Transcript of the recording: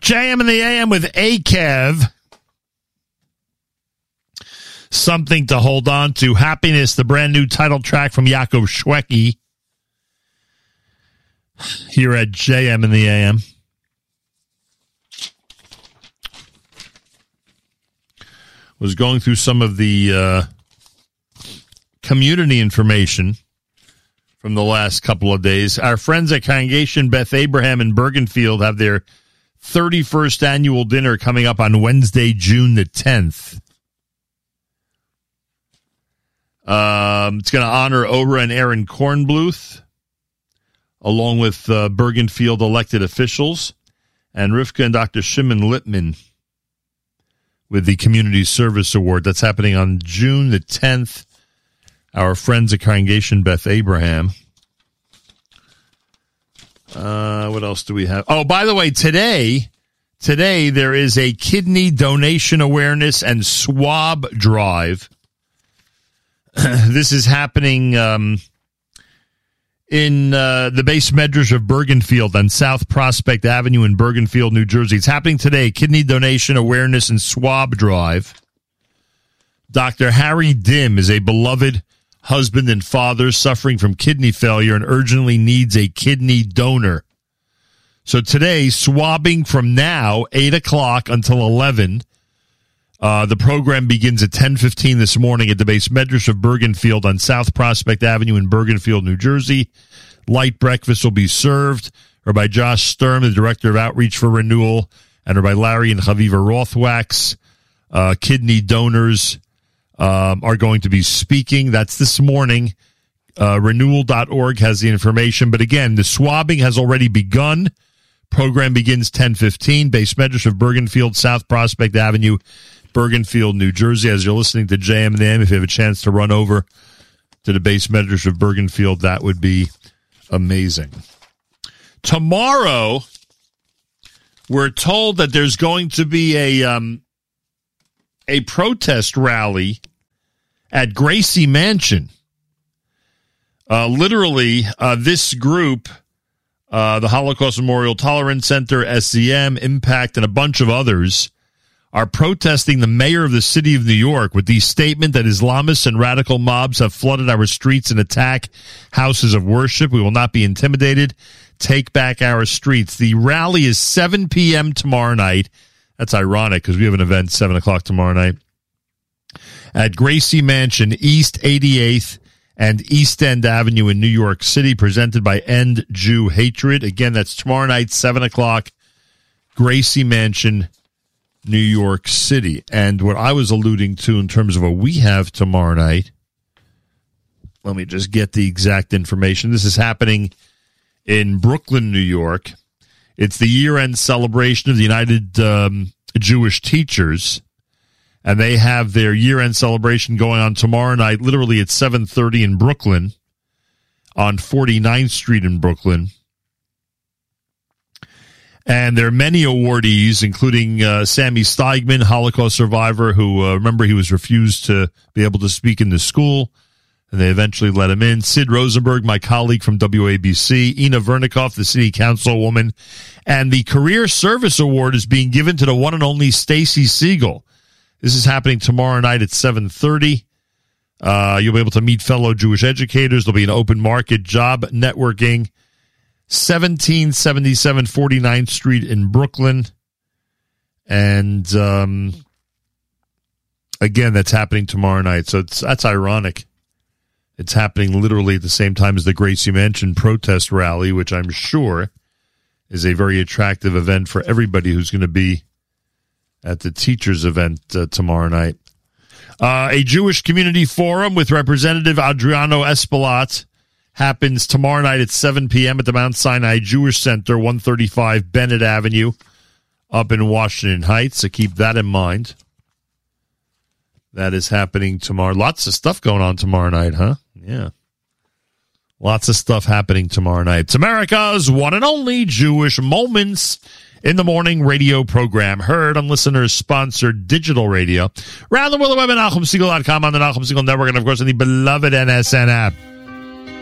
JM in the AM with Akev. Something to hold on to. Happiness, the brand new title track from Yaakov Shweki. Here at JM in the AM. Was going through some of the community information from the last couple of days. Our friends at Congregation Beth Abraham in Bergenfield have their 31st annual dinner coming up on Wednesday, June the 10th. It's going to honor Ora and Aaron Kornbluth, along with Bergenfield elected officials, and Rivka and Dr. Shimon Lippman with the Community Service Award. That's happening on June the 10th. Our friends at Congregation Beth Abraham. What else do we have? Oh, by the way, today there is a kidney donation awareness and swab drive. This is happening in the base medrash of Bergenfield on South Prospect Avenue in Bergenfield, New Jersey. It's happening today, kidney donation awareness and swab drive. Dr. Harry Dim is a beloved husband and father suffering from kidney failure and urgently needs a kidney donor. So today, swabbing from now, 8 o'clock until 11. The program begins at 10:15 this morning at the base medrash of Bergenfield on South Prospect Avenue in Bergenfield, New Jersey. Light breakfast will be served. Rabbi Josh Sturm, the Director of Outreach for Renewal, and Rabbi Larry and Chaviva Rothwax, kidney donors, are going to be speaking. That's this morning. Renewal.org has the information. But again, the swabbing has already begun. Program begins 10:15. Base medrash of Bergenfield, South Prospect Avenue, Bergenfield, New Jersey. As you're listening to JM and the AM, if you have a chance to run over to the base medrash of Bergenfield, that would be amazing. Tomorrow, we're told that there's going to be a protest rally at Gracie Mansion. This group, the Holocaust Memorial Tolerance Center, SCM, Impact, and a bunch of others, are protesting the mayor of the city of New York with the statement that Islamists and radical mobs have flooded our streets and attack houses of worship. We will not be intimidated. Take back our streets. The rally is 7 p.m. tomorrow night. That's ironic because we have an event 7 o'clock tomorrow night at Gracie Mansion, East 88th and East End Avenue in New York City, presented by End Jew Hatred. Again, that's tomorrow night, 7 o'clock, Gracie Mansion, New York City. And what I was alluding to in terms of what we have tomorrow night, let me just get the exact information. This is happening in Brooklyn, New York. It's the year-end celebration of the United Jewish Teachers, and they have their year-end celebration going on tomorrow night, literally at 7:30 in Brooklyn, on 49th Street in Brooklyn. And there are many awardees, including Sammy Steigman, Holocaust survivor, who, remember, he was refused to be able to speak in the school, and they eventually let him in. Sid Rosenberg, my colleague from WABC, Ina Vernikoff, the city councilwoman, and the Career Service Award is being given to the one and only Stacy Siegel. This is happening tomorrow night at 7:30. You'll be able to meet fellow Jewish educators. There'll be an open market job networking. 1777 49th Street in Brooklyn. And again, that's happening tomorrow night. So that's ironic. It's happening literally at the same time as the Gracie Mansion protest rally, which I'm sure is a very attractive event for everybody who's going to be at the teachers event tomorrow night. A Jewish community forum with Representative Adriano Espaillat happens tomorrow night at 7 p.m. at the Mount Sinai Jewish Center, 135 Bennett Avenue, up in Washington Heights. So keep that in mind. That is happening tomorrow. Lots of stuff going on tomorrow night, huh? Yeah. Lots of stuff happening tomorrow night. It's America's one and only Jewish Moments in the Morning radio program, heard on listeners-sponsored digital radio. Around the world, the web at NachumSegal.com, on the Nachum Segal Network, and, of course, on the beloved NSN app.